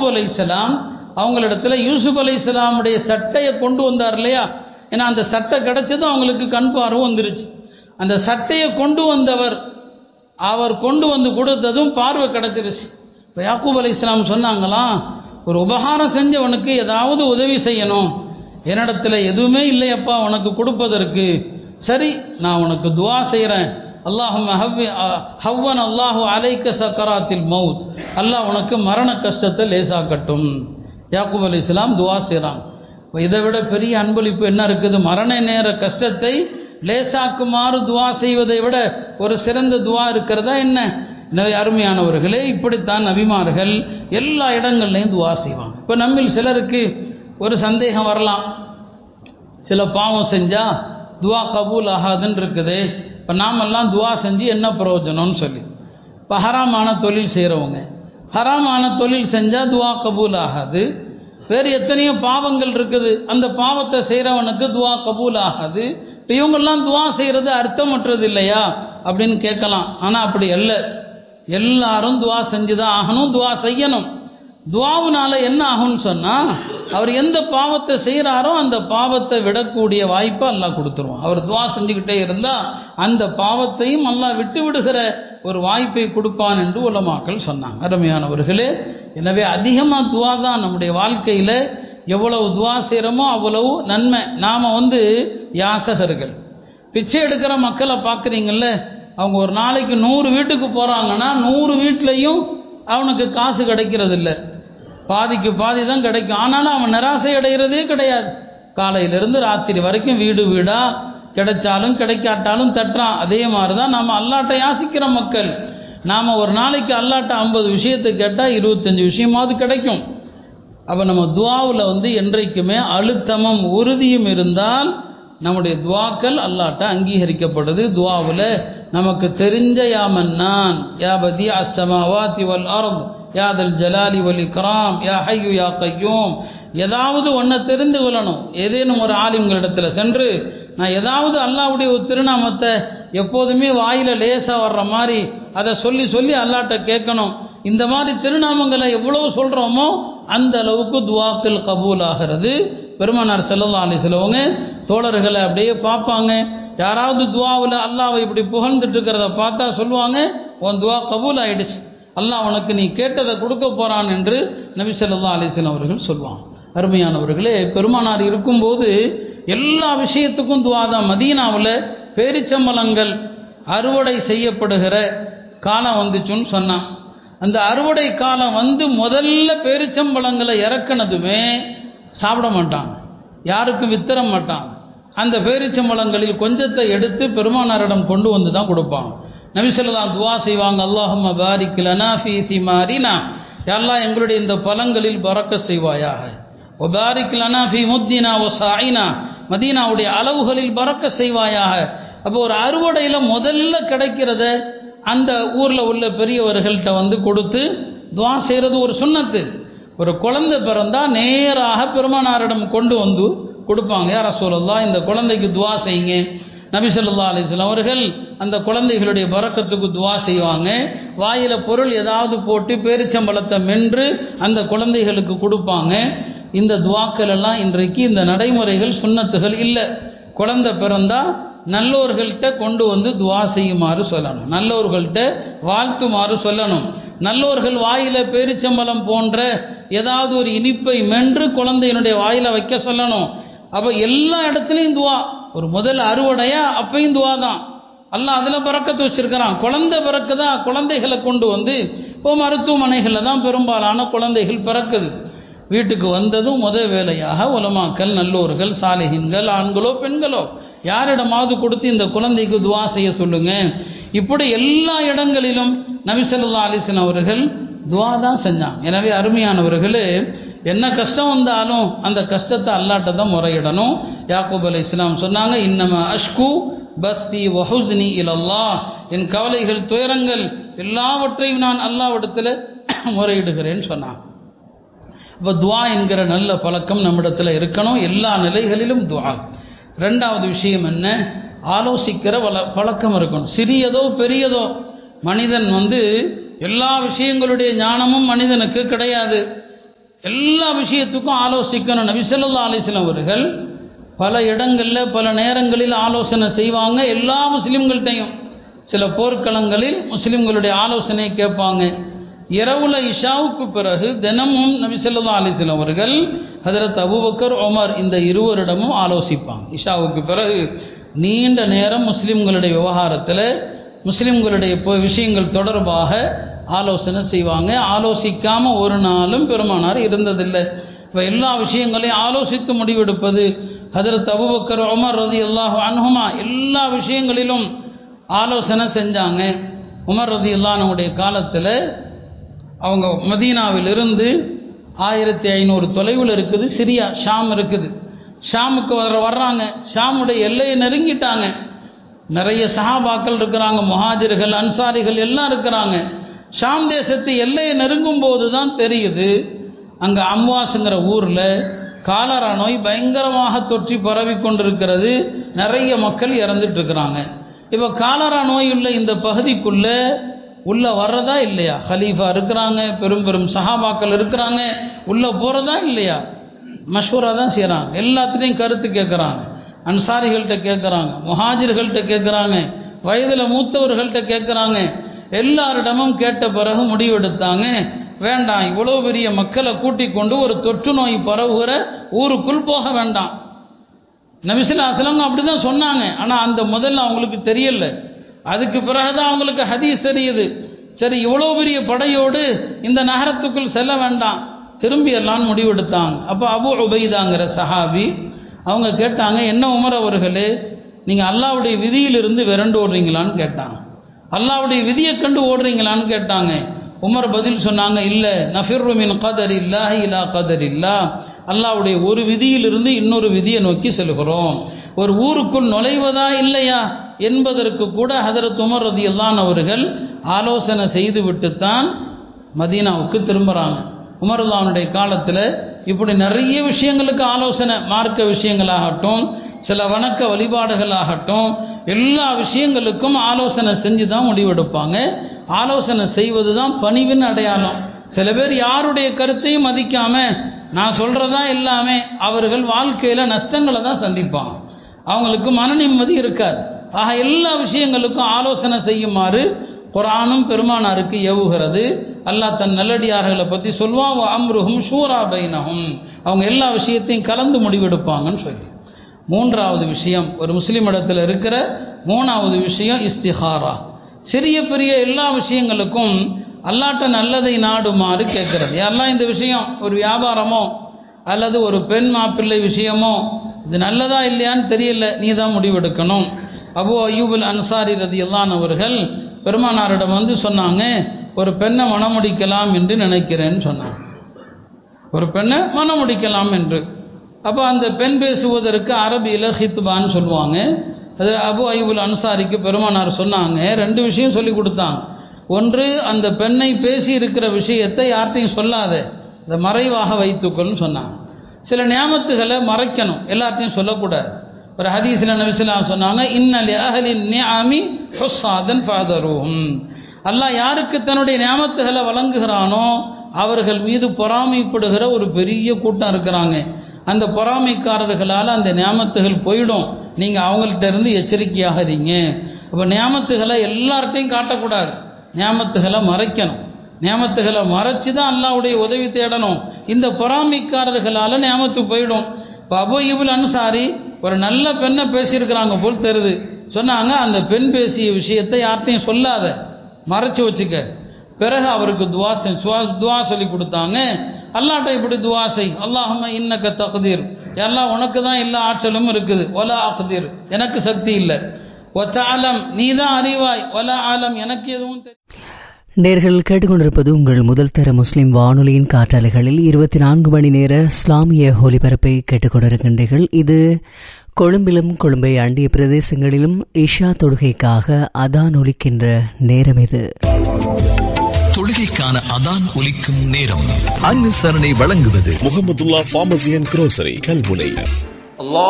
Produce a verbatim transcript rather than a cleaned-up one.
யாக்கூப் அலைஹிஸ்ஸலாம் அவங்களிடத்துல யூசுப் அலைஹிஸ்ஸலாமுடைய சட்டையை கொண்டு வந்தார் இல்லையா? ஏன்னா அந்த சட்டை கிடைச்சதும் அவங்களுக்கு கண் பார்வை வந்துருச்சு. அந்த சட்டையை கொண்டு வந்தவர் அவர் கொண்டு வந்து கொடுத்ததும் பார்வை கிடைச்சிருச்சு. இப்போ யாக்கூப் அலைஹிஸ்ஸலாம் சொன்னாங்களாம், ஒரு உபகாரம் செஞ்சவனுக்கு ஏதாவது உதவி செய்யணும், என்னிடத்துல எதுவுமே இல்லையப்பா உனக்கு கொடுப்பதற்கு, சரி நான் உனக்கு துவா செய்கிறேன். அல்லாஹும்ம ஹவ்வி ஹவ்வன் அல்லாஹு அலைக்க சக்கராத்தில் மவுத், அல்லாஹ் உனக்கு மரண கஷ்டத்தை லேசாக்கட்டும். யாக்கூப் அலைஹிஸ்ஸலாம் துவா செய்கிறான். இதை விட பெரிய அன்பளிப்பு என்ன இருக்குது? மரண நேர கஷ்டத்தை லேசாக்குமாறு துவா செய்வதை விட ஒரு சிறந்த துவா இருக்கிறதா என்ன? எனவே அருமையானவர்களே, இப்படித்தான் நபிமார்கள் எல்லா இடங்கள்லையும் துவா செய்வாங்க. இப்போ நம்மில் சிலருக்கு ஒரு சந்தேகம் வரலாம், சில பாவம் செஞ்சால் துவா கபூல் ஆகாதுன்னு இருக்குது, இப்போ நாமெல்லாம் துவா செஞ்சு என்ன பிரயோஜனம்னு சொல்லி. இப்போ ஹராமான தொழில் செய்கிறவங்க, ஹராமான தொழில் செஞ்சால் துவா கபூல் ஆகாது. வேறு எத்தனையோ பாவங்கள் இருக்குது, அந்த பாவத்தை செய்கிறவனுக்கு துவா கபூல் ஆகாது. இப்போ இவங்கெல்லாம் துவா செய்கிறது அர்த்தமற்றது இல்லையா அப்படின்னு கேட்கலாம். ஆனால் அப்படி அல்ல, எல்லாரும் துவா செஞ்சு தான் ஆகணும், துவா செய்யணும். துவாவுனால என்ன ஆகும்னு சொன்னால், அவர் எந்த பாவத்தை செய்கிறாரோ அந்த பாவத்தை விடக்கூடிய வாய்ப்பை அல்லாஹ் கொடுத்துருவான். அவர் துவா செஞ்சுக்கிட்டே இருந்தால் அந்த பாவத்தையும் அல்லாஹ் விட்டு விடுகிற ஒரு வாய்ப்பை கொடுப்பான் என்று உலமாக்கள் சொன்னாங்க. அருமையானவர்களே, எனவே அதிகமாக துவா தான் நம்முடைய வாழ்க்கையில். எவ்வளவு துவா செய்கிறோமோ அவ்வளவு நன்மை. நாம் வந்து யாசகர்கள், பிச்சை எடுக்கிற மக்களை பார்க்குறீங்கள, அவங்க ஒரு நாளைக்கு நூறு வீட்டுக்கு போகிறாங்கன்னா நூறு வீட்லேயும் அவனுக்கு காசு கிடைக்கிறது இல்லை, பாதிக்கு பாதி தான் கிடைக்கும். ஆனாலும் அவன் நிராசை அடைகிறதே கிடையாது. காலையிலிருந்து ராத்திரி வரைக்கும் வீடு வீடாக கிடைச்சாலும் கிடைக்காட்டாலும் தட்டுறான். அதே மாதிரி தான் நாம் அல்லாட்ட யாசிக்கிற மக்கள். நாம் ஒரு நாளைக்கு அல்லாட்ட ஐம்பது விஷயத்தை கேட்டால் இருபத்தஞ்சி விஷயமாவது கிடைக்கும். அப்போ நம்ம துவாவில் வந்து என்றைக்குமே அழுத்தமும் உறுதியும் இருந்தால் நம்முடைய துவாக்கள் அல்லாட்ட அங்கீகரிக்கப்படுது. துவாவில் நமக்கு தெரிஞ்ச யாமன்னான் யா பதி அஸ்ஸமாவாதி வல் அர்த் யா தல் ஜலாலி வல் இக்ராம் யா ஹய்யு யா கய்யூம், ஏதாவது ஒன்றை தெரிந்து கொள்ளணும். ஏதேனும் ஒரு ஆலிம்களிடத்தில் சென்று நான் ஏதாவது அல்லாஹ்வுடைய ஒரு திருநாமத்தை எப்போதுமே வாயில் லேசாக வர்ற மாதிரி அதை சொல்லி சொல்லி அல்லாட்ட கேட்கணும். இந்த மாதிரி திருநாமங்களை எவ்வளவு சொல்கிறோமோ அந்த அளவுக்கு துவாக்கள் கபூல் ஆகிறது. பெருமானார் ஸல்லல்லாஹு அலைஹி வஸல்லம் தோழர்களை அப்படியே பார்ப்பாங்க, யாராவது துவாவில் அல்லாஹ்வை இப்படி புகழ்ந்துட்டு இருக்கிறத பார்த்தா சொல்லுவாங்க, உன் துவா கபூல் ஆயிடுச்சு, அல்லாஹ் உனக்கு நீ கேட்டதை கொடுக்க போகிறான் என்று நபி ஸல்லல்லாஹு அலைஹி வஸல்லம் அவர்கள் சொல்லுவாங்க. அருமையானவர்களே, பெருமானார் இருக்கும்போது எல்லா விஷயத்துக்கும் துவா தான். மதீனாவில் பேரிச்சம்பழங்கள் அறுவடை செய்யப்படுகிற காலம் வந்துச்சுன்னு சொன்னான். அந்த அறுவடை காலம் வந்து முதல்ல பேரிச்சம்பழங்களை இறக்குனதுமே சாப்பிட மாட்டாங்க, யாருக்கும் வித்தர மாட்டாங்க. அந்த பேரிச்சம்பழங்களில் கொஞ்சத்தை எடுத்து பெருமானாரிடம் கொண்டு வந்து தான் கொடுப்பாங்க. நபி ஸல்லல்லாஹு துவா செய்வாங்க, அல்லாஹும்ம பாரிக் லனா ஃபீ திமாரினா, யா அல்லாஹ் எங்களுடைய இந்த பழங்களில் பரக்கத் செய்வாயாக. வ பாரிக் லனா ஃபீ முத்தினா வ சாயினா, மதீனாவுடைய அளவுகளில் பரக்கத் செய்வாயாக. அப்போ ஒரு அறுவடையில் முதல்ல கிடைக்கிறத அந்த ஊரில் உள்ள பெரியவர்கள்ட்ட வந்து கொடுத்து துவா செய்கிறது ஒரு சுன்னத்து. ஒரு குழந்தை பிறந்தால் நேராக பெருமானாரிடம் கொண்டு வந்து கொடுப்பாங்க, யா ரசூலல்லாஹ் இந்த குழந்தைக்கு துவா செய்யுங்க. நபி ஸல்லல்லாஹு அலைஹி வஸல்லம் அவர்கள் அந்த குழந்தைகளுடைய பரக்கத்துக்கு துவா செய்வாங்க. வாயில் பொருள் ஏதாவது போட்டு பேரிச்சம்பழத்தை மென்று அந்த குழந்தைகளுக்கு கொடுப்பாங்க. இந்த துவாக்கள் எல்லாம் இன்றைக்கு இந்த நடைமுறைகள் சுன்னத்துகள் இல்லை. குழந்தை பிறந்தா நல்லோர்கள்ட்ட கொண்டு வந்து துவா செய்யுமாறு சொல்லணும், நல்லோர்கள்ட்ட வாழ்த்துமாறு சொல்லணும். நல்லோர்கள் வாயில பேரிச்சம்பழம் போன்ற ஏதாவது ஒரு இனிப்பை மென்று குழந்தையினுடைய வாயில வைக்க சொல்லணும். அப்போ எல்லா இடத்துலையும் துவா. ஒரு முதல் அறுவடையா அப்பையும் துவா தான். அல்லாஹ் அதில் பரக்கத்து வச்சிருக்கிறான். குழந்தை பிறக்குதா, குழந்தைகளை கொண்டு வந்து இப்போ மருத்துவமனைகளில் தான் பெரும்பாலான குழந்தைகள் பிறக்குது. வீட்டுக்கு வந்ததும் முதல் வேலையாக உலமாக்கள், நல்லோர்கள், சாலிஹின்கள், ஆண்களோ பெண்களோ யாரிடமாவது கொடுத்து இந்த குழந்தைக்கு துவா செய்ய சொல்லுங்க. இப்படி எல்லா இடங்களிலும் நபி ஸல்லல்லாஹு அலைஹி வஸல்லம் அவர்கள் துவா தான் செஞ்சாங்க. எனவே அருமையானவர்களே, என்ன கஷ்டம் வந்தாலும் அந்த கஷ்டத்தை அல்லாஹ்ட்ட தான் முறையிடணும். யாக்கூப் அலைஹிஸ்ஸலாம் சொன்னாங்க, இன்னமா அஷ்கு பஸ்தி வஹுஸ்னி இலல்லாஹ், என் கவலைகள் துயரங்கள் எல்லாவற்றையும் நான் அல்லாஹ்விடத்தில் முறையிடுகிறேன்னு சொன்னாங்க. இப்போ துவா என்கிற நல்ல பழக்கம் நம்மிடத்தில் இருக்கணும், எல்லா நிலைகளிலும் துவா. ரெண்டாவது விஷயம் என்ன, ஆலோசிக்கிற வள பழக்கம் இருக்கணும். சிறியதோ பெரியதோ, மனிதன் வந்து எல்லா விஷயங்களுடைய ஞானமும் மனிதனுக்கு கிடையாது. எல்லா விஷயத்துக்கும் ஆலோசிக்கணும். நபி ஸல்லல்லாஹு அலைஹி வஸல்லம் அவர்கள் பல இடங்களில் பல நேரங்களில் ஆலோசனை செய்வாங்க. எல்லா முஸ்லீம்கள்ட்டையும் சில போர்க்களங்களில் முஸ்லீம்களுடைய ஆலோசனை கேட்பாங்க. இரவுல இஷாவுக்கு பிறகு தினமும் நபி ஸல்லல்லாஹு அலைஹி வஸல்லம் அவர்கள் ஹஜ்ரத் அபூபக்கர் உமர் இந்த இருவரிடமும் ஆலோசிப்பாங்க. இஷாவுக்கு பிறகு நீண்ட நேரம் முஸ்லீம்களுடைய விவகாரத்தில் முஸ்லீம்களுடைய விஷயங்கள் தொடர்பாக ஆலோசனை செய்வாங்க. ஆலோசிக்காமல் ஒரு நாளும் பெருமானார் இருந்ததில்லை. இப்போ எல்லா விஷயங்களையும் ஆலோசித்து முடிவெடுப்பது ஹஜ்ரத் அபூபக்கர் உமர் ரலியல்லாஹு அன்ஹுமா எல்லா விஷயங்களிலும் ஆலோசனை செஞ்சாங்க. உமர் ரலியல்லாஹு அன்ஹுடைய காலத்தில் அவங்க மதீனாவிலிருந்து ஆயிரத்தி ஐநூறு தொலைவில் இருக்குது சிரியா, ஷாம் இருக்குது. ஷாமுக்கு வர வர்றாங்க. ஷாமுடைய எல்லையை நெருங்கிட்டாங்க. நிறைய சஹாபாக்கள் இருக்கிறாங்க, முஹாஜிர்கள் அன்சாரிகள் எல்லாம் இருக்கிறாங்க. ஷாம் தேசத்து எல்லையை நெருங்கும் போது தான் தெரியுது அங்கே அம்வாஸுங்கிற ஊரில் காலரா நோய் பயங்கரமாக தொற்றி பரவி கொண்டிருக்கிறது. நிறைய மக்கள் இறந்துட்டு இருக்கிறாங்க. இப்போ காலரா நோய் உள்ள இந்த பகுதிக்குள்ளே உள்ளே வர்றதா இல்லையா? ஹலீஃபா இருக்கிறாங்க, பெரும் பெரும் சஹாபாக்கள் இருக்கிறாங்க, உள்ளே போகிறதா இல்லையா? மஷூரா தான் செய்கிறாங்க. எல்லாத்துலேயும் கருத்து கேட்குறாங்க. அன்சாரிகள்கிட்ட கேட்குறாங்க, முஹாஜிர்கள்ட்ட கேட்குறாங்க, வயதில் மூத்தவர்கள்ட்ட கேட்குறாங்க. எல்லாரிடமும் கேட்ட பிறகு முடிவெடுத்தாங்க, வேண்டாம், இவ்வளோ பெரிய மக்களை கூட்டிக் கொண்டு ஒரு தொற்று நோய் பரவுகிற ஊருக்குள் போக வேண்டாம். நபி ஸல்லல்லாஹு அலைஹி வஸல்லம் அப்படி தான் சொன்னாங்க. ஆனால் அந்த முதல்ல அவங்களுக்கு தெரியல. அதுக்கு பிறகுதான் அவங்களுக்கு ஹதீஸ் தெரியுது. சரி, இவ்வளோ பெரிய படையோடு இந்த நகரத்துக்குள் செல்ல வேண்டாம், திரும்பி எல்லாம் முடிவெடுத்தாங்க. அப்போ அபு உபைதாங்கிற சஹாபி அவங்க கேட்டாங்க, என்ன உமர் அவர்களே, நீங்கள் அல்லாஹ்வுடைய விதியிலிருந்து விரண்டு ஓடுறீங்களான்னு கேட்டாங்க. அல்லாஹ்வுடைய விதியை கண்டு ஓடுறீங்களான்னு கேட்டாங்க. உமர் பதில் சொன்னாங்க, இல்லை, நஃபிர்ரு மின் கதரில்லாஹி இலா கதரில்லா, அல்லாஹ்வுடைய ஒரு விதியிலிருந்து இன்னொரு விதியை நோக்கி செல்கிறோம். ஒரு ஊருக்குள் நுழைவதா இல்லையா என்பதற்கு கூட ஹஜ்ரத் உமர் ரலியல்லாஹு அன்ஹு அவர்கள் ஆலோசனை செய்துவிட்டுத்தான் மதீனாவுக்கு திரும்புகிறாங்க. உமர் ரலியல்லாஹுடைய காலத்தில் இப்படி நிறைய விஷயங்களுக்கு ஆலோசனை, மார்க்க விஷயங்களாகட்டும், சில வணக்க வழிபாடுகளாகட்டும், எல்லா விஷயங்களுக்கும் ஆலோசனை செஞ்சு தான் முடிவெடுப்பாங்க. ஆலோசனை செய்வது தான் பணிவின் அடையாளம். சில பேர் யாருடைய கருத்தையும் மதிக்காம நான் சொல்கிறதா எல்லாமே, அவர்கள் வாழ்க்கையில் நஷ்டங்களை தான் சந்திப்பாங்க. அவங்களுக்கு மன நிம்மதி இருக்காது. ஆக எல்லா விஷயங்களுக்கும் ஆலோசனை செய்யுமாறு குர்ஆனும் பெருமானாருக்கு ஏவுகிறது. அல்லாஹ் தன் நல்லடியார்களை பற்றி சொல்வான், அம்ருஹும் ஷூரா பைனஹும், அவங்க எல்லா விஷயத்தையும் கலந்து முடிவெடுப்பாங்கன்னு சொல்லி. மூன்றாவது விஷயம், ஒரு முஸ்லீம் இடத்துல இருக்கிற மூணாவது விஷயம் இஸ்திஹாரா. சிறிய பெரிய எல்லா விஷயங்களுக்கும் அல்லாட்ட நல்லதை நாடுமாறு கேட்கிறது. யாரெல்லாம் இந்த விஷயம் ஒரு வியாபாரமோ அல்லது ஒரு பெண் மாப்பிள்ளை விஷயமோ, இது நல்லதா இல்லையான்னு தெரியல, நீ தான் முடிவெடுக்கணும். அபூ அய்யூபுல் அன்சாரி ரலியல்லாஹு அன்ஹு அவர்கள் பெருமானாரிடம் வந்து சொன்னாங்க, ஒரு பெண்ணை மணமுடிக்கலாம் என்று நினைக்கிறேன்னு சொன்னாங்க. ஒரு பெண்ணை மணமுடிக்கலாம் என்று. அப்போ அந்த பெண் பேசுவதற்கு அரபியில் ஹித்பான்னு சொல்லுவாங்க. அது அபூ அய்யூபுல் அன்சாரிக்கு பெருமானார் சொன்னாங்க, ரெண்டு விஷயம் சொல்லி கொடுத்தாங்க. ஒன்று, அந்த பெண்ணை பேசி இருக்கிற விஷயத்தை யார்ட்டையும் சொல்லாத, அதை மறைவாக வைத்துக்கொள்னு சொன்னாங்க. சில நியாமத்துகளை மறைக்கணும், எல்லார்ட்டையும் சொல்லக்கூடாது. ஒரு ஹதீஸில் நபி ஸல்லல்லாஹு அலைஹி வஸல்லம் சொன்னாங்க, இன்னல் அஹ்லின் நிஅமி ஹுஸ்ஸாதன் ஃபதருஹும், அல்லாஹ் யாருக்கு தன்னுடைய நியாமத்துகளை வழங்குகிறானோ அவர்கள் மீது பொறாமைப்படுகிற ஒரு பெரிய கூட்டம் இருக்கிறாங்க. அந்த பொறாமைக்காரர்களால் அந்த நியாமத்துகள் போயிடும், நீங்கள் அவங்கள்ட்ட இருந்து எச்சரிக்கையாக இருங்க. அப்போ நியாமத்துகளை எல்லார்ட்டையும் காட்டக்கூடாது, நியாமத்துகளை மறைக்கணும். நியாமத்துகளை மறைச்சி தான் அல்லாஹ்வுடைய உதவி தேடணும். இந்த பொறாமைக்காரர்களால் நியாமத்து போயிடும். இப்போ அபூ அய்யூபுல் அன்சாரி ஒரு நல்ல பெண்ணை பேசியிருக்கிறாங்க போல் தெரியுது. சொன்னாங்க, அந்த பெண் பேசிய விஷயத்தை யார்ட்டையும் சொல்லாத, மறைச்சி வச்சுக்க. பிறகு அவருக்கு துவா துவா சொல்லி கொடுத்தாங்க. அல்லாஹ்ட்ட இப்படி துவா செய், அல்லாஹும்ம இன்னக தக்தீர், எல்லாம் உனக்கு தான் எல்லா ஆற்றலும் இருக்குது, வலா அக்தீர், எனக்கு சக்தி இல்லை, வதஅலம், நீ தான் அறிவாய், வலா ஆலம், எனக்கு எதுவும் தெரியும். நேர்கள் கேட்டுக்கொண்டிருப்பது உங்கள் முதல் தர முஸ்லிம் வானொலியின் காற்றாலைகளில் இருபத்தி நான்கு மணி நேர இஸ்லாமிய ஒலிபரப்பை கேட்டுக்கொண்டிருக்கின்றீர்கள். இது கொழும்பிலும் கொழும்பை அண்டிய பிரதேசங்களிலும் இஷா தொழுகைக்காக அதான் ஒலிக்கின்ற நேரம். இது தொழுகைக்கான அதான் ஒலிக்கும் நேரம். அனுசரணை வழங்குவது முஹம்மதுல்லாஹ் ஃபார்மசி அண்ட் குரோசரி கல்முனை.